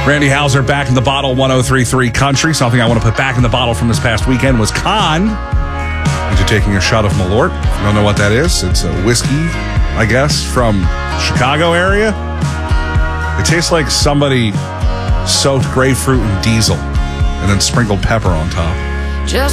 Randy Hauser back in the bottle, 103.3 Country. Something I want to put back in the bottle from this past weekend was Con. Into taking a shot of Malort. If you don't know what that is, it's a whiskey, I guess, from Chicago area. It tastes like somebody soaked grapefruit in diesel and then sprinkled pepper on top.